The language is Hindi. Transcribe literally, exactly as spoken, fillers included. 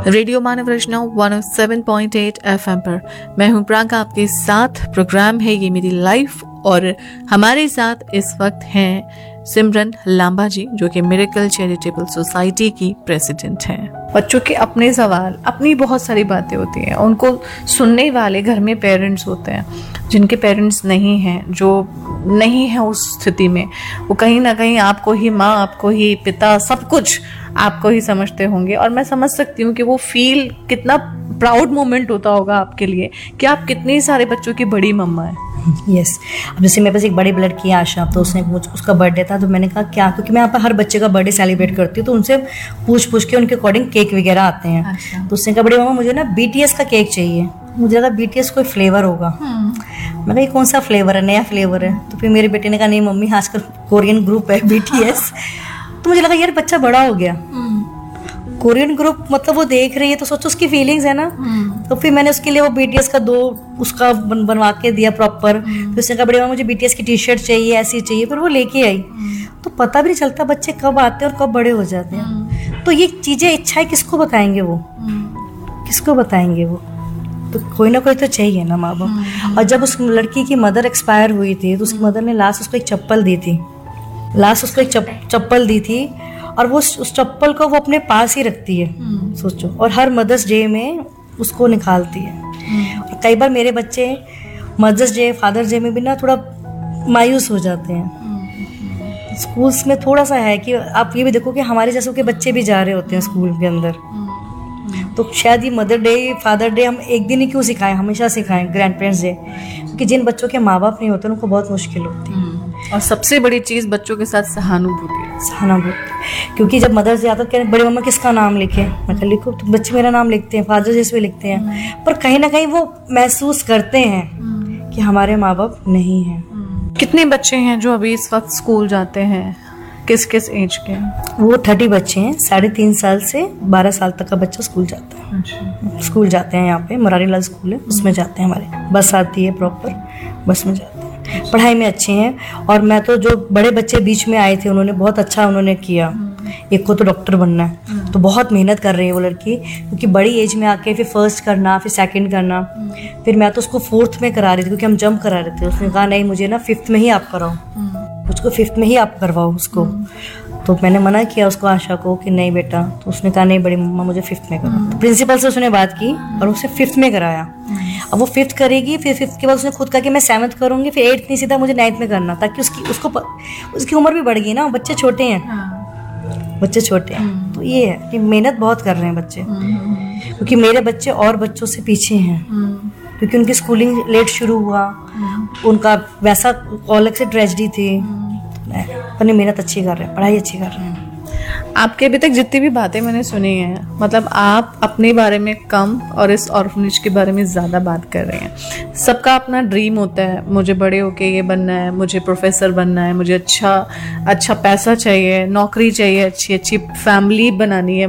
रेडियो मानव रचना एक सौ सात पॉइंट आठ एफएम पर मैं हूं प्रांका आपके साथ। प्रोग्राम है ये मेरी लाइफ और हमारे साथ इस वक्त हैं सिमरन लांबा जी, जो कि मिरेकल चैरिटेबल सोसाइटी की प्रेसिडेंट हैं। बच्चों के अपने सवाल, अपनी बहुत सारी बातें होती हैं, उनको सुनने वाले घर में पेरेंट्स होते हैं, जिनके पेरेंट्स नहीं हैं, जो नहीं है उस स्थिति में, वो कहीं ना कहीं आपको ही माँ, आपको ही पिता, सब कुछ आपको ही समझते होंगे। और मैं समझ सकती हूँ कि वो फील कितना प्राउड मोमेंट होता होगा आपके लिए कि आप कितने सारे बच्चों की बड़ी मम्मा है। Yes yes. अब जैसे मेरे पास एक बड़ी लड़की है आशा, तो उसने मुझ उसका बर्थडे था, तो मैंने कहा क्या, क्योंकि मैं यहाँ पर हर बच्चे का बर्थडे सेलिब्रेट करती हूँ, तो उनसे पूछ पूछ के उनके अकॉर्डिंग केक वगैरह आते हैं। अच्छा। तो उसने कहा बड़ी मम्मा मुझे ना बीटीएस का केक चाहिए। मुझे लगा बीटीएस कोई फ्लेवर होगा। मैं कहा ये कौन सा फ्लेवर है, नया फ्लेवर है? तो फिर मेरे बेटे ने कहा नहीं मम्मी आजकल कोरियन ग्रुप है बीटीएस। तो मुझे लगा यार बच्चा बड़ा हो गया, कोरियन ग्रुप मतलब वो देख रही है, तो सोचो उसकी फीलिंग्स है ना। तो फिर मैंने उसके लिए वो बीटीएस का दो उसका बन, बनवा के दिया प्रॉपर। फिर उसने कहा बड़ी मुझे बीटीएस की टी शर्ट चाहिए, ऐसी चाहिए, फिर वो लेके आई। तो पता भी नहीं चलता बच्चे कब आते हैं और कब बड़े हो जाते हैं। तो ये चीजें इच्छाएं किसको बताएंगे वो, किसको बताएंगे वो? तो कोई ना कोई तो चाहिए ना माँ बाप। और जब उस लड़की की मदर एक्सपायर हुई थी, तो उसकी मदर ने लास्ट उसको एक चप्पल दी थी, लास्ट उसको एक चप्पल दी थी और वो उस चप्पल को वो अपने पास ही रखती है, सोचो। और हर मदर्स डे में उसको निकालती है। और कई बार मेरे बच्चे मदर्स डे, फादर्स डे में भी ना थोड़ा मायूस हो जाते हैं। स्कूल्स में थोड़ा सा है कि आप ये भी देखो कि हमारे जैसों के बच्चे भी जा रहे होते हैं स्कूल के अंदर। तो शायद ये मदर डे, फादर डे हम एक दिन ही क्यों सिखाएं, हमेशा सिखाएं ग्रैंड पेरेंट्स डे, क्योंकि जिन बच्चों के माँ बाप नहीं होते उनको बहुत मुश्किल होती है। और सबसे बड़ी चीज बच्चों के साथ सहानुभूति, सहानुभूति। क्योंकि जब मदर्स डे आता है, बड़ी मम्मा किसका नाम लिखे, मैं कहा लिखो, तो बच्चे मेरा नाम लिखते हैं, फादर्स डे पे लिखते हैं, पर कहीं ना कहीं वो महसूस करते हैं कि हमारे माँ बाप नहीं हैं। कितने बच्चे हैं जो अभी इस वक्त स्कूल जाते हैं, किस किस एज के? वो थर्टी बच्चे हैं, साढ़े तीन साल से बारह साल तक का बच्चा स्कूल जाता है। अच्छा। स्कूल जाते हैं, यहाँ पे मुरारी लाल स्कूल है, उसमें जाते हैं, हमारे बस आती है प्रॉपर, बस में जाते हैं। पढ़ाई में अच्छे हैं। और मैं तो जो बड़े बच्चे बीच में आए थे उन्होंने बहुत अच्छा उन्होंने किया। एक को तो डॉक्टर बनना है, तो बहुत मेहनत कर रही है वो लड़की, क्योंकि बड़ी एज में आके फिर फर्स्ट करना, फिर सेकंड करना। फिर मैं तो उसको फोर्थ में करा रही थी, क्योंकि हम जंप करा रहे थे। उसने कहा नहीं मुझे ना फिफ्थ में ही आप कराओ, उसको फिफ्थ में ही आप करवाओ उसको। तो मैंने मना किया उसको, आशा को, कि नहीं बेटा। तो उसने कहा नहीं बड़ी मम्मा मुझे फिफ्थ में करो। तो प्रिंसिपल से उसने बात की और उसे फिफ्थ में कराया। अब वो फिफ्थ करेगी, फिर फिफ्थ के बाद उसने खुद कहा कि मैं सेवन्थ करूंगी, फिर एट्थ नहीं, सीधा मुझे नाइन्थ में करना, ताकि उसकी उसको उसकी उम्र भी बढ़ गई ना, बच्चे छोटे हैं, बच्चे छोटे हैं। तो ये है कि मेहनत बहुत कर रहे हैं बच्चे, क्योंकि मेरे बच्चे और बच्चों से पीछे हैं, क्योंकि उनकी स्कूलिंग लेट शुरू हुआ, उनका वैसा अलग से ट्रेजेडी थी। अपनी मेहनत अच्छी कर रहे हैं, पढ़ाई अच्छी कर रहे हैं। आपके अभी तक जितनी भी बातें मैंने सुनी हैं, मतलब आप अपने बारे में कम और इस ऑर्फनेज के बारे में ज़्यादा बात कर रहे हैं। सबका अपना ड्रीम होता है, मुझे बड़े होके ये बनना है, मुझे प्रोफेसर बनना है, मुझे अच्छा अच्छा पैसा चाहिए, नौकरी चाहिए, अच्छी अच्छी फैमिली बनानी है,